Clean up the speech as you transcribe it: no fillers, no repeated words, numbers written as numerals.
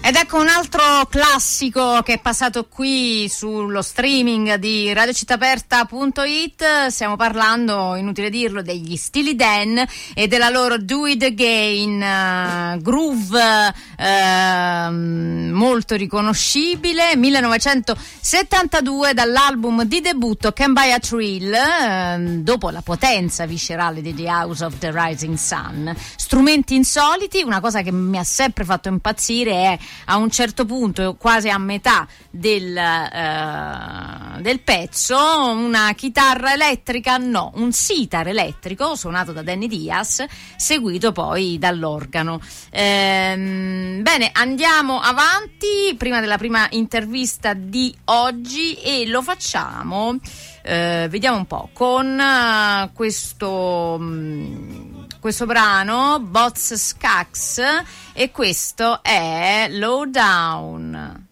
Ed ecco un altro classico che è passato qui sullo streaming di radiocittaaperta.it. Stiamo parlando, inutile dirlo, degli Steely Dan e della loro Do It Again, groove molto riconoscibile, 1972, dall'album di debutto Can Buy a Thrill, dopo la potenza viscerale di The House of the Rising Sun. Strumenti insoliti, una cosa che mi ha sempre fatto impazzire è a un certo punto, quasi a metà del pezzo, una chitarra elettrica, no, un sitar elettrico suonato da Danny Diaz, seguito poi dall'organo. Bene, andiamo avanti prima della prima intervista di oggi e lo facciamo, vediamo un po', con questo brano, Bots Skax, e questo è Low Down.